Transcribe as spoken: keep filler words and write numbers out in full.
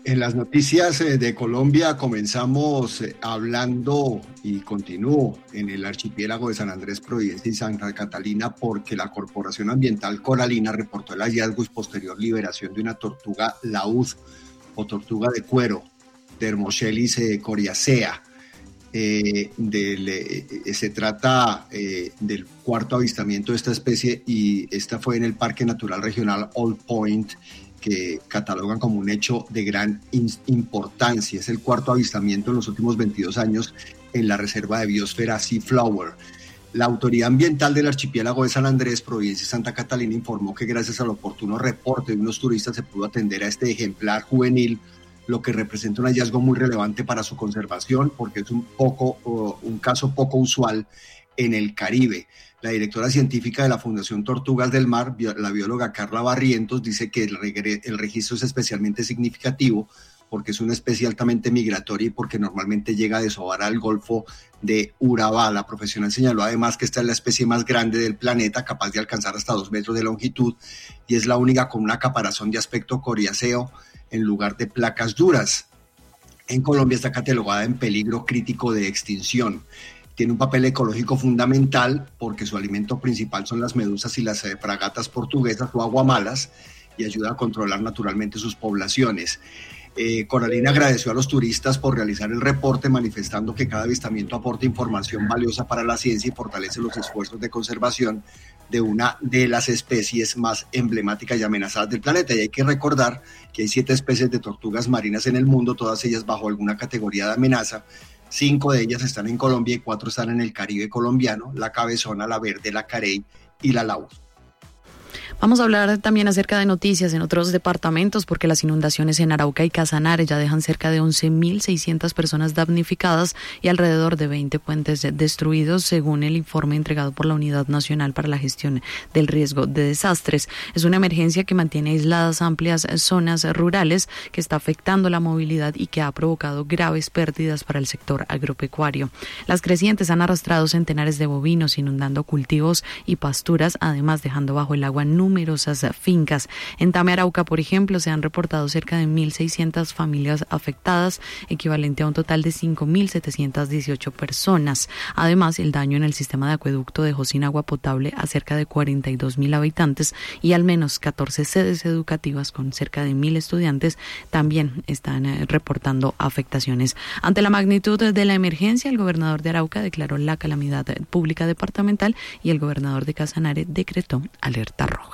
En las noticias eh, de Colombia comenzamos eh, hablando y continúo en el archipiélago de San Andrés, Providencia y Santa Catalina porque la Corporación Ambiental Coralina reportó el hallazgo y posterior liberación de una tortuga laúd o tortuga de cuero, Dermochelis eh, coriacea. Eh, del, eh, se trata eh, del cuarto avistamiento de esta especie y esta fue en el Parque Natural Regional Old Point, que catalogan como un hecho de gran importancia. Es el cuarto avistamiento en los últimos veintidós años en la Reserva de Biosfera Sea Flower. La Autoridad Ambiental del Archipiélago de San Andrés, Providencia y Santa Catalina informó que gracias al oportuno reporte de unos turistas se pudo atender a este ejemplar juvenil, lo que representa un hallazgo muy relevante para su conservación porque es un, poco, uh, un caso poco usual en el Caribe. La directora científica de la Fundación Tortugas del Mar, la bióloga Carla Barrientos, dice que el, regre- el registro es especialmente significativo porque es una especie altamente migratoria y porque normalmente llega a desovar al Golfo de Urabá. La profesional señaló además que esta es la especie más grande del planeta, capaz de alcanzar hasta dos metros de longitud y es la única con una caparazón de aspecto coriáceo en lugar de placas duras. En Colombia está catalogada en peligro crítico de extinción. Tiene un papel ecológico fundamental porque su alimento principal son las medusas y las fragatas portuguesas o aguamalas y ayuda a controlar naturalmente sus poblaciones. Eh, Coralina agradeció a los turistas por realizar el reporte, manifestando que cada avistamiento aporta información valiosa para la ciencia y fortalece los esfuerzos de conservación de una de las especies más emblemáticas y amenazadas del planeta. Y hay que recordar que hay siete especies de tortugas marinas en el mundo, todas ellas bajo alguna categoría de amenaza. Cinco de ellas están en Colombia y cuatro están en el Caribe colombiano: la cabezona, la verde, la carey y la laúd. Vamos a hablar también acerca de noticias en otros departamentos porque las inundaciones en Arauca y Casanare ya dejan cerca de once mil seiscientas personas damnificadas y alrededor de veinte puentes destruidos, según el informe entregado por la Unidad Nacional para la Gestión del Riesgo de Desastres. Es una emergencia que mantiene aisladas amplias zonas rurales, que está afectando la movilidad y que ha provocado graves pérdidas para el sector agropecuario. Las crecientes han arrastrado centenares de bovinos, inundando cultivos y pasturas, además dejando bajo el agua numerosas fincas. En Tame, Arauca, por ejemplo, se han reportado cerca de mil seiscientas familias afectadas, equivalente a un total de cinco mil setecientas dieciocho personas. Además, el daño en el sistema de acueducto dejó sin agua potable a cerca de cuarenta y dos mil habitantes y al menos catorce sedes educativas con cerca de mil estudiantes también están eh, reportando afectaciones. Ante la magnitud de la emergencia, el gobernador de Arauca declaró la calamidad pública departamental y el gobernador de Casanare decretó alerta roja.